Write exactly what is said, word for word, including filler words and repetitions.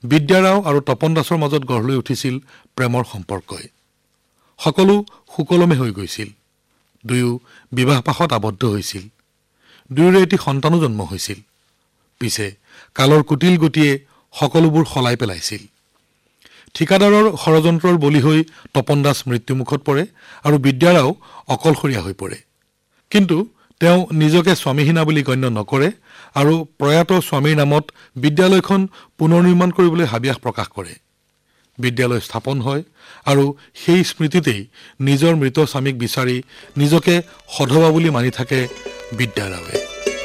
বিদ্যাৰাও আৰু তপন দাসৰ মাজত গঢ় লৈ উঠিছিল প্ৰেমৰ সম্পৰ্কই সকলো সুকলমে হৈ গৈছিল দুয়ো বিবাহপাশত আবদ্ধ হৈছিল দুয়োৰে এটি সন্তানো জন্ম হৈছিল পিছে কালৰ কুটিল গতিয়ে সকলোবোৰ সলাই পেলাইছিল ঠিকাদাৰৰ ষড়যন্ত্ৰৰ বলি হৈ তপন দাস মৃত্যুমুখত পৰে আৰু বিদ্যাৰাও অকলশৰীয়া হৈ পৰে কিন্তু তেওঁ নিজকে স্বামীহীনা বুলি গণ্য নকৰে আৰু প্ৰয়াত স্বামীৰ নামত বিদ্যালয়খন পুনৰ নিৰ্মাণ কৰিবলৈ হাবিয়াস প্ৰকাশ কৰে বিদ্যালয় স্থাপন হয় আৰু সেই স্মৃতিতেই নিজৰ মৃত স্বামীক বিচাৰি নিজকে সধবা বুলি মানি থাকে বিদ্যাৰাৱে